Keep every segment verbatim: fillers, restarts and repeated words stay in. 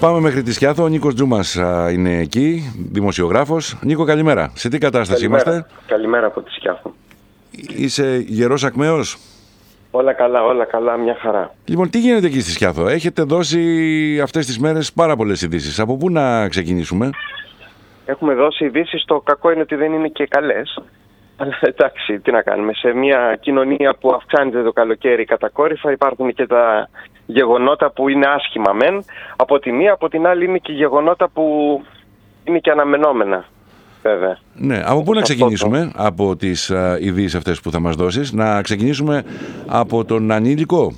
Πάμε μέχρι τη Σκιάθο. Ο Νίκος Τζούμας είναι εκεί, δημοσιογράφος. Νίκο, καλημέρα. Σε τι κατάσταση καλημέρα. είμαστε? Καλημέρα από τη Σκιάθο. Είσαι γερός ακμαίος? Όλα καλά, όλα καλά, μια χαρά. Λοιπόν, τι γίνεται εκεί στη Σκιάθο? Έχετε δώσει αυτές τις μέρες πάρα πολλές ειδήσεις. Από πού να ξεκινήσουμε? Έχουμε δώσει ειδήσεις, το κακό είναι ότι δεν είναι και καλές. Αλλά εντάξει, τι να κάνουμε. Σε μια κοινωνία που αυξάνεται το καλοκαίρι κατακόρυφα υπάρχουν και τα γεγονότα που είναι άσχημα μεν. Από τη μία, από την άλλη είναι και γεγονότα που είναι και αναμενόμενα. Βέβαια. Ναι, από πού να ξεκινήσουμε το... από τις uh, ειδήσεις αυτές που θα μας δώσεις? Να ξεκινήσουμε από τον ανήλικο.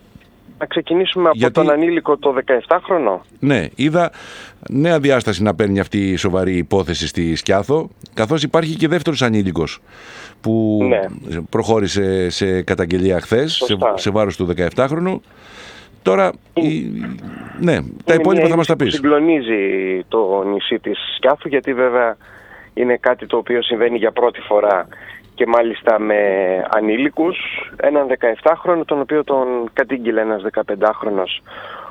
Να ξεκινήσουμε από Γιατί... τον ανήλικο το δεκαεπτάχρονο. Ναι, είδα νέα διάσταση να παίρνει αυτή η σοβαρή υπόθεση στη Σκιάθο, καθώς υπάρχει και δεύτερος ανήλικος που ναι. προχώρησε σε καταγγελία χθες, σε, σε βάρος του δεκαεπτάχρονου. Τώρα, η... ναι, είναι τα υπόλοιπα θα μας τα πεις. Συγκλονίζει το νησί της Σκιάθου, γιατί βέβαια είναι κάτι το οποίο συμβαίνει για πρώτη φορά και μάλιστα με ανήλικους. Έναν δεκαεπτάχρονο, τον οποίο τον κατήγγειλε ένας δεκαπεντάχρονος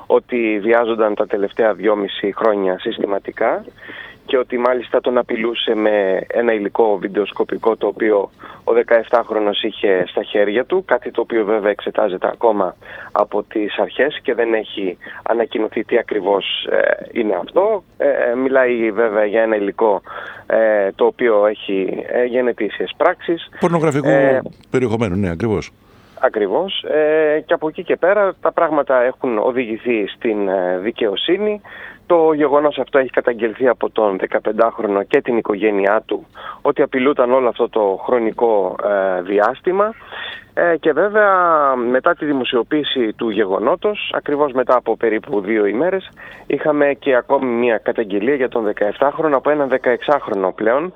ότι βιάζονταν τα τελευταία δυόμιση χρόνια συστηματικά και ότι μάλιστα τον απειλούσε με ένα υλικό βιντεοσκοπικό το οποίο ο δεκαεπτάχρονος είχε στα χέρια του, κάτι το οποίο βέβαια εξετάζεται ακόμα από τις αρχές και δεν έχει ανακοινωθεί τι ακριβώς ε, είναι αυτό. Ε, μιλάει βέβαια για ένα υλικό ε, το οποίο έχει ε, γενετήσιες πράξεις. Πορνογραφικού ε, περιεχομένου, ναι, ακριβώς. Ακριβώς. Ε, και από εκεί και πέρα τα πράγματα έχουν οδηγηθεί στην ε, δικαιοσύνη. Το γεγονός αυτό έχει καταγγελθεί από τον δεκαπεντάχρονο και την οικογένειά του, ότι απειλούταν όλο αυτό το χρονικό ε, διάστημα. Ε, και βέβαια μετά τη δημοσιοποίηση του γεγονότος, ακριβώς μετά από περίπου δύο ημέρες, είχαμε και ακόμη μια καταγγελία για τον δεκαεπτάχρονο από έναν δεκαεξάχρονο πλέον,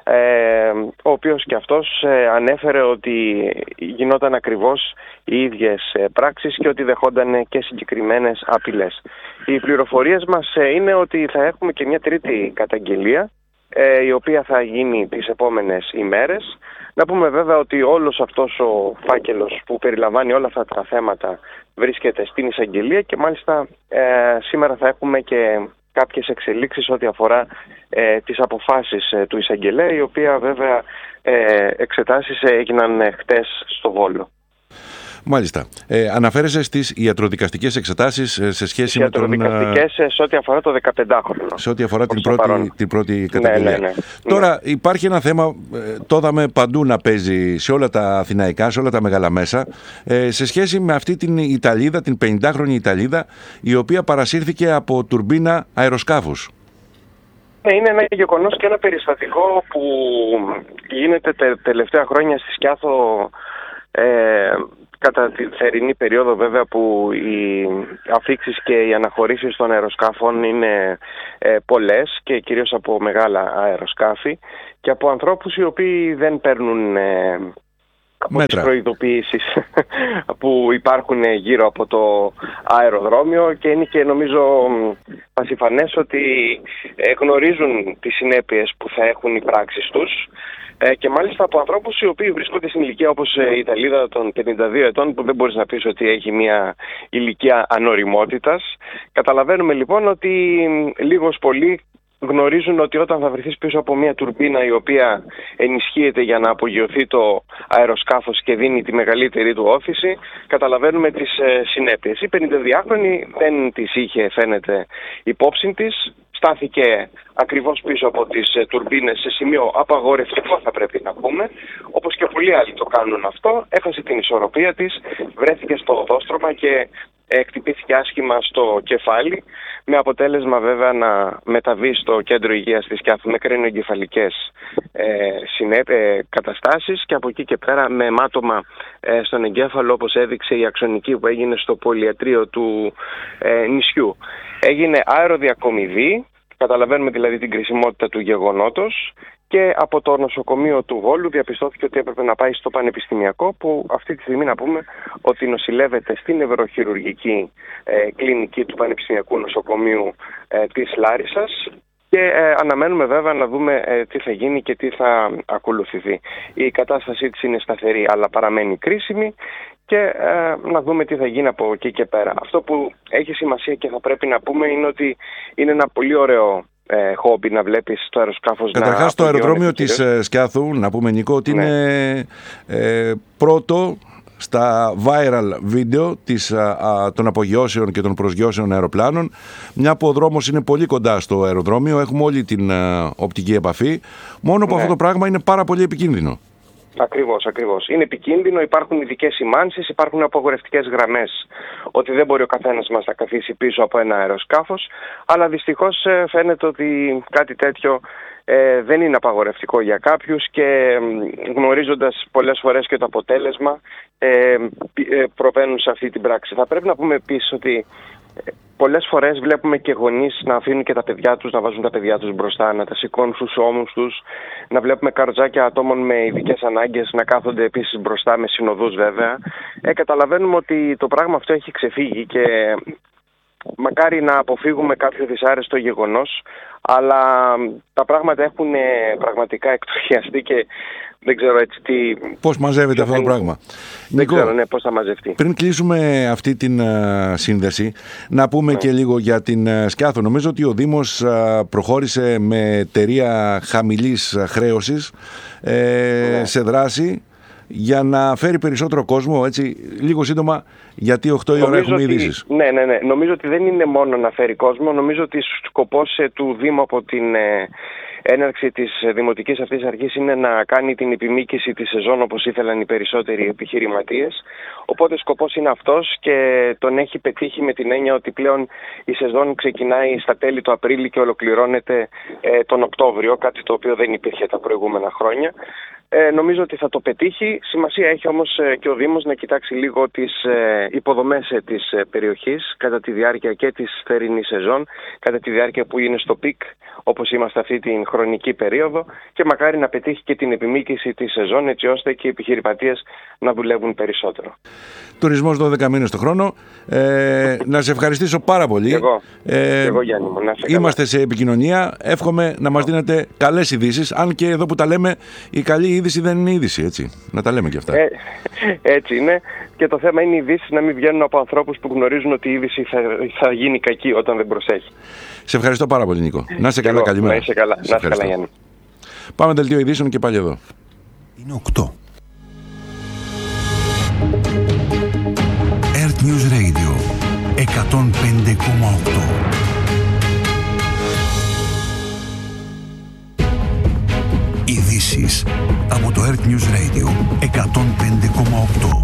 Ε, ο οποίος και αυτός ε, ανέφερε ότι γινόταν ακριβώς οι ίδιες ε, πράξεις και ότι δεχόταν και συγκεκριμένες απειλές. Οι πληροφορίες μας ε, είναι ότι θα έχουμε και μια τρίτη καταγγελία, ε, η οποία θα γίνει τις επόμενες ημέρες. Να πούμε βέβαια ότι όλος αυτός ο φάκελος που περιλαμβάνει όλα αυτά τα θέματα βρίσκεται στην εισαγγελία και μάλιστα ε, σήμερα θα έχουμε και κάποιες εξελίξεις ό,τι αφορά ε, τις αποφάσεις ε, του εισαγγελέα, η οποία βέβαια ε, εξετάσεις έγιναν ε, χτες στο Βόλο. Μάλιστα. Ε, αναφέρεσαι στις ιατροδικαστικές εξετάσεις ε, σε σχέση με τον... Ιατροδικαστικές σε ό,τι αφορά το δεκαπεντάχρονο. Σε ό,τι αφορά την πρώτη, την πρώτη καταγγελία. Ναι, ναι, ναι. Τώρα ναι. υπάρχει ένα θέμα, ε, το είδαμε παντού να παίζει σε όλα τα αθηναϊκά, σε όλα τα μεγάλα μέσα, ε, σε σχέση με αυτή την Ιταλίδα, την πενηντάχρονη Ιταλίδα, η οποία παρασύρθηκε από τουρμπίνα αεροσκάφους. Ναι, είναι ένα γεγονός και ένα περιστατικό που γίνεται τε, τελευταία χρόνια στη Σκιάθο, ε, κατά τη θερινή περίοδο βέβαια που οι αφήξεις και οι αναχωρήσεις των αεροσκάφων είναι ε, πολλές και κυρίως από μεγάλα αεροσκάφη και από ανθρώπους οι οποίοι δεν παίρνουν ε, από μέτρα. Τις προειδοποιήσεις που υπάρχουν γύρω από το αεροδρόμιο και είναι και νομίζω πασιφανές ότι γνωρίζουν τις συνέπειες που θα έχουν οι πράξεις τους. Ε, και μάλιστα από ανθρώπους οι οποίοι βρίσκονται στην ηλικία όπως η Ιταλίδα των πενήντα δύο ετών, που δεν μπορείς να πεις ότι έχει μια ηλικία ανοριμότητας. Καταλαβαίνουμε λοιπόν ότι λίγος πολύ γνωρίζουν ότι όταν θα βρεθείς πίσω από μια τουρμπίνα η οποία ενισχύεται για να απογειωθεί το αεροσκάφος και δίνει τη μεγαλύτερη του όθηση, καταλαβαίνουμε τις ε, συνέπειες. Η πενηνταδυάχρονη δεν τις είχε, φαίνεται, υπόψη της. Στάθηκε ακριβώς πίσω από τις ε, τουρμπίνες σε σημείο απαγορευτικό, θα πρέπει να πούμε, όπως και πολλοί άλλοι το κάνουν αυτό. Έχασε την ισορροπία της, βρέθηκε στο οδόστρωμα και εκτυπήθηκε άσχημα στο κεφάλι, με αποτέλεσμα βέβαια να μεταβεί στο κέντρο υγείας της Σκιάθου με κρανιοεγκεφαλικές ε, ε, καταστάσεις και από εκεί και πέρα με αιμάτωμα ε, στον εγκέφαλο, όπως έδειξε η αξονική που έγινε στο πολυιατρείο του ε, νησιού. Έγινε αεροδιακομιδή, καταλαβαίνουμε δηλαδή την κρισιμότητα του γεγονότος, και από το νοσοκομείο του Βόλου διαπιστώθηκε ότι έπρεπε να πάει στο Πανεπιστημιακό, που αυτή τη στιγμή να πούμε ότι νοσηλεύεται στην νευροχειρουργική ε, κλινική του Πανεπιστημιακού Νοσοκομείου ε, της Λάρισσας και ε, αναμένουμε βέβαια να δούμε ε, τι θα γίνει και τι θα ακολουθηθεί. Η κατάστασή της είναι σταθερή αλλά παραμένει κρίσιμη και ε, να δούμε τι θα γίνει από εκεί και πέρα. Αυτό που έχει σημασία και θα πρέπει να πούμε είναι ότι είναι ένα πολύ ωραίο ε, χόμπι να βλέπεις το αεροσκάφος. Καταρχάς το αεροδρόμιο της ε, Σκιάθου, να πούμε Νίκο, ότι ναι. είναι ε, πρώτο στα viral βίντεο της, α, α, των απογειώσεων και των προσγειώσεων αεροπλάνων, μια που ο δρόμος είναι πολύ κοντά στο αεροδρόμιο, έχουμε όλη την α, οπτική επαφή, μόνο που ναι. αυτό το πράγμα είναι πάρα πολύ επικίνδυνο. Ακριβώς, ακριβώς. Είναι επικίνδυνο, υπάρχουν ειδικές σημάνσεις, υπάρχουν απογορευτικές γραμμές ότι δεν μπορεί ο καθένας μας να καθίσει πίσω από ένα αεροσκάφος, αλλά δυστυχώς φαίνεται ότι κάτι τέτοιο ε, δεν είναι απαγορευτικό για κάποιους και γνωρίζοντας πολλές φορές και το αποτέλεσμα ε, ε, προβαίνουν σε αυτή την πράξη. Θα πρέπει να πούμε επίσης ότι πολλές φορές βλέπουμε και γονείς να αφήνουν και τα παιδιά τους, να βάζουν τα παιδιά τους μπροστά, να τα σηκώνουν στους ώμους τους, να βλέπουμε καροτσάκια ατόμων με ειδικές ανάγκες να κάθονται επίσης μπροστά, με συνοδούς βέβαια. Ε, καταλαβαίνουμε ότι το πράγμα αυτό έχει ξεφύγει και μακάρι να αποφύγουμε κάποιο δυσάρεστο γεγονός, αλλά τα πράγματα έχουν πραγματικά εκτροχιαστεί και δεν ξέρω έτσι τι... Πώς μαζεύεται αυτό το πράγμα. Δεν Νίκο, ξέρω ναι, πώς θα μαζευτεί. Πριν κλείσουμε αυτή την uh, σύνδεση, να πούμε ναι. και λίγο για την uh, Σκιάθο. Νομίζω ότι ο Δήμος uh, προχώρησε με εταιρεία χαμηλής uh, χρέωσης ε, ναι. σε δράση για να φέρει περισσότερο κόσμο, έτσι, λίγο σύντομα, γιατί οκτώ η ώρα έχουμε ειδήσεις. Ναι, ναι, ναι. Νομίζω ότι δεν είναι μόνο να φέρει κόσμο. Νομίζω ότι σκοπός ε, του Δήμου από την ε, έναρξη της δημοτικής αυτής αρχής είναι να κάνει την επιμήκυση της σεζόν όπως ήθελαν οι περισσότεροι επιχειρηματίες. Οπότε σκοπός είναι αυτός και τον έχει πετύχει με την έννοια ότι πλέον η σεζόν ξεκινάει στα τέλη του Απρίλη και ολοκληρώνεται ε, τον Οκτώβριο, κάτι το οποίο δεν υπήρχε τα προηγούμενα χρόνια. Ε, νομίζω ότι θα το πετύχει. Σημασία έχει όμως ε, και ο Δήμος να κοιτάξει λίγο τις ε, υποδομές ε, της ε, περιοχής κατά τη διάρκεια και της θερινής σεζόν, κατά τη διάρκεια που είναι στο πικ όπως είμαστε αυτή την χρονική περίοδο και μακάρι να πετύχει και την επιμήκυση της σεζόν έτσι ώστε και οι επιχειρηματίες να δουλεύουν περισσότερο. Τουρισμός δώδεκα μήνες το χρόνο. Ε, να σε ευχαριστήσω πάρα πολύ. Εγώ, ε, εγώ Γιάννη μου, να σε είμαστε σε επικοινωνία. Εύχομαι να μας δίνετε καλές ειδήσεις, αν και εδώ που τα λέμε η καλή είδηση δεν είναι είδηση, έτσι. Να τα λέμε και αυτά. Ε, έτσι είναι. Και το θέμα είναι οι ειδήσεις να μην βγαίνουν από ανθρώπους που γνωρίζουν ότι η είδηση θα, θα γίνει κακή όταν δεν προσέχει. Σε ευχαριστώ πάρα πολύ, Νίκο. Να είσαι καλά, καλημέρα. Να είσαι καλά, να είσαι καλά, Γιάννη. Πάμε δελτίο ειδήσεων και πάλι εδώ. Είναι οκτώ. Earth News Radio εκατόν πέντε κόμμα οκτώ. Ειδήσεις από το Earth News Radio εκατόν πέντε κόμμα οκτώ.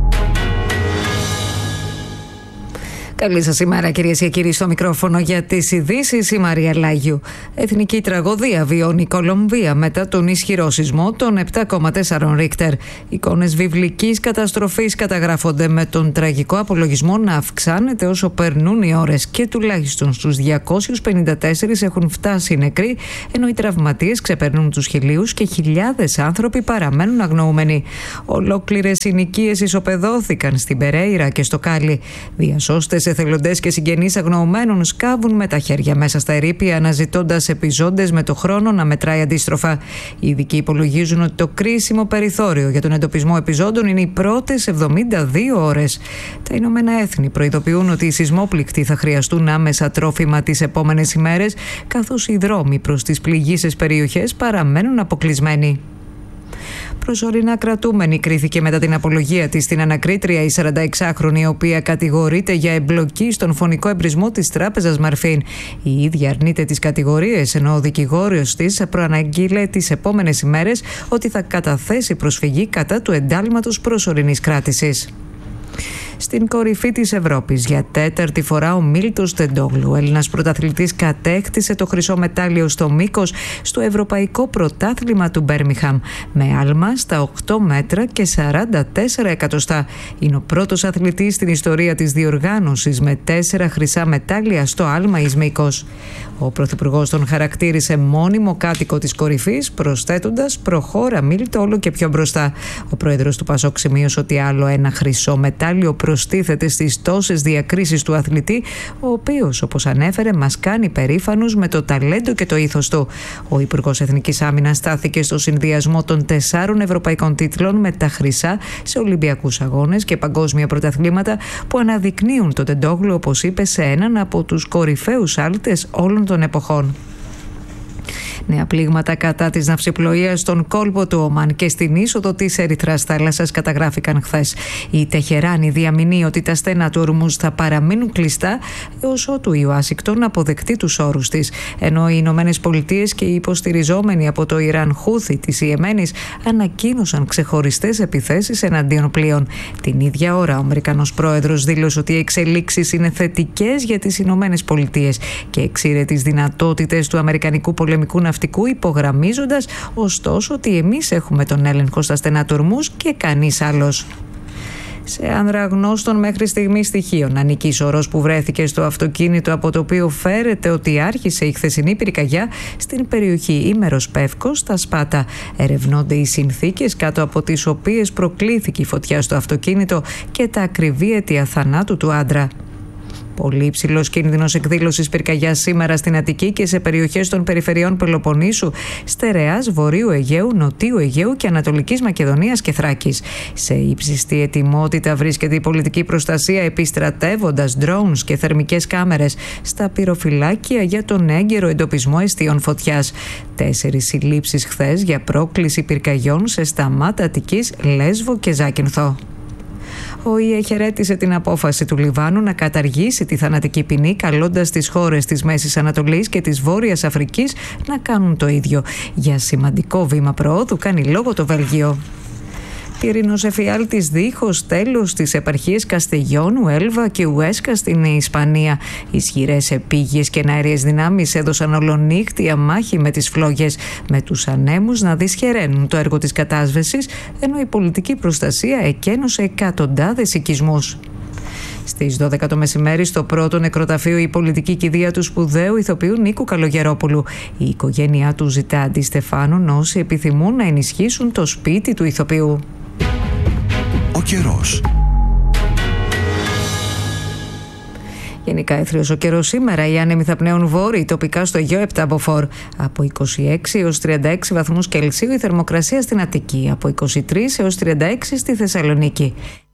Καλή σας ημέρα, κυρίες και κύριοι, στο μικρόφωνο για τις ειδήσεις η Μαρία Λάγιου. Εθνική τραγωδία βιώνει η Κολομβία μετά τον ισχυρό σεισμό των επτά κόμμα τέσσερα Ρίκτερ. Εικόνες βιβλικής καταστροφής καταγράφονται με τον τραγικό απολογισμό να αυξάνεται όσο περνούν οι ώρες και τουλάχιστον στους διακόσιους πενήντα τέσσερα έχουν φτάσει νεκροί, ενώ οι τραυματίες ξεπερνούν τους χιλίους και χιλιάδες άνθρωποι παραμένουν αγνοούμενοι. Ολόκληρες συνοικίες ισοπεδώθηκαν στην Περέιρα και στο Κάλι. Διασώστες, εθελοντές και συγγενείς αγνοωμένων σκάβουν με τα χέρια μέσα στα ερείπια, αναζητώντας επιζώντες με το χρόνο να μετράει αντίστροφα. Οι ειδικοί υπολογίζουν ότι το κρίσιμο περιθώριο για τον εντοπισμό επιζώντων είναι οι πρώτες εβδομήντα δύο ώρες. Τα Ηνωμένα Έθνη προειδοποιούν ότι οι σεισμόπληκτοι θα χρειαστούν άμεσα τρόφιμα τις επόμενες ημέρες, καθώς οι δρόμοι προς τις πληγείσες περιοχές παραμένουν αποκλεισμένοι. Προσωρινά κρατούμενη κρίθηκε μετά την απολογία της στην ανακρίτρια η σαρανταεξάχρονη, η οποία κατηγορείται για εμπλοκή στον φωνικό εμπρισμό της τράπεζας Μαρφίν. Η ίδια αρνείται τις κατηγορίες, ενώ ο δικηγόριος της προαναγγείλε τις επόμενες ημέρες ότι θα καταθέσει προσφυγή κατά του εντάλματος προσωρινής κράτησης. Στην κορυφή της Ευρώπης για τέταρτη φορά ο Μίλτος Τεντόγλου, Έλληνας πρωταθλητής, κατέκτησε το χρυσό μετάλλιο στο μήκος στο Ευρωπαϊκό Πρωτάθλημα του Μπέρμιχαμ με άλμα στα οκτώ μέτρα και σαράντα τέσσερα εκατοστά. Είναι ο πρώτος αθλητής στην ιστορία της διοργάνωσης με τέσσερα χρυσά μετάλλια στο άλμα εις μήκος. Ο Πρωθυπουργός τον χαρακτήρισε μόνιμο κάτοικο της κορυφής, προσθέτοντας «Προχώρα Μίλτο όλο και πιο μπροστά». Ο πρόεδρος του Πασόκ σημείωσε ότι άλλο ένα χρυσό μετάλλιο προστίθεται στις τόσες διακρίσεις του αθλητή, ο οποίος, όπως ανέφερε, μας κάνει περήφανους με το ταλέντο και το ήθος του. Ο Υπουργός Εθνικής Άμυνας στάθηκε στο συνδυασμό των τεσσάρων ευρωπαϊκών τίτλων με τα χρυσά σε Ολυμπιακούς αγώνες και παγκόσμια πρωταθλήματα που αναδεικνύουν τον Τεντόγλου, όπως είπε, σε έναν από τους κορυφαίους άλτες όλων των εποχών. Νέα πλήγματα κατά της ναυσιπλοείας στον κόλπο του Ομάν και στην είσοδο της Ερυθράς θάλασσας καταγράφηκαν χθες. Η Τεχεράνη διαμηνύει ότι τα στενά του Ορμούζ θα παραμείνουν κλειστά έως ότου η Ουάσιγκτον αποδεκτεί τους όρους της. Ενώ οι Ηνωμένες Πολιτείες και οι υποστηριζόμενοι από το Ιράν Χούθι της Ιεμένης ανακοίνωσαν ξεχωριστές επιθέσεις εναντίον πλοίων. Την ίδια ώρα, ο Αμερικανός πρόεδρος δήλωσε ότι οι εξελίξεις είναι θετικές για τις Ηνωμένες Πολιτείες και εξήρε τις δυνατότητες του αμερικανικού πολεμικού ναυτικού, υπογραμμίζοντας ωστόσο ότι εμείς έχουμε τον έλεγχο στα στενά του Ορμούζ και κανείς άλλος. Σε ανδραγνώστων μέχρι στιγμή στοιχείων ανήκει η σωρός που βρέθηκε στο αυτοκίνητο από το οποίο φέρεται ότι άρχισε η χθεσινή πυρκαγιά στην περιοχή Ήμερος Πεύκος στα Σπάτα. Ερευνώνται οι συνθήκες κάτω από τις οποίες προκλήθηκε η φωτιά στο αυτοκίνητο και τα ακριβή αίτια θανάτου του άντρα. Πολύ υψηλός κίνδυνος εκδήλωσης πυρκαγιάς σήμερα στην Αττική και σε περιοχές των περιφερειών Πελοποννήσου, Στερεάς, Βορείου Αιγαίου, Νοτίου Αιγαίου και Ανατολικής Μακεδονίας και Θράκης. Σε ύψιστη ετοιμότητα βρίσκεται η πολιτική προστασία, επιστρατεύοντας drones και θερμικές κάμερες στα πυροφυλάκια για τον έγκαιρο εντοπισμό αιστείων φωτιάς. Τέσσερις συλλήψεις χθες για πρόκληση πυρκαγιών σε Σταμάτα Αττικής, Λέσβο και Ζάκυνθο. Ο ΙΕ χαιρέτησε την απόφαση του Λιβάνου να καταργήσει τη θανατική ποινή, καλώντας τις χώρες της Μέσης Ανατολής και της Βόρειας Αφρικής να κάνουν το ίδιο. Για σημαντικό βήμα προόδου κάνει λόγο το Βέλγιο. Πυρηνός εφιάλτης δίχως τέλος στις επαρχίες Καστεγιών, Ουέλβα και Ουέσκα στην Ισπανία. Ισχυρές επίγειες και αέριες δυνάμεις έδωσαν ολονύχτια μάχη με τις φλόγες, με τους ανέμους να δυσχεραίνουν το έργο της κατάσβεσης, ενώ η πολιτική προστασία εκένωσε εκατοντάδες οικισμούς. Στις δώδεκα το μεσημέρι, στο πρώτο νεκροταφείο, η πολιτική κηδεία του σπουδαίου ηθοποιού Νίκου Καλογερόπουλου. Η οικογένειά του ζητά αντιστεφάνων όσοι επιθυμούν να ενισχύσουν το σπίτι του ηθοποιού. Ο καιρός. Γενικά έθριος ο καιρός σήμερα. Οι άνεμοι θα πνέουν βόρειοι, τοπικά στο Αιγαίο επτά μποφόρ. Από είκοσι έξι έως τριάντα έξι βαθμούς Κελσίου η θερμοκρασία στην Αττική. Από είκοσι τρεις έως τριάντα έξι στη Θεσσαλονίκη.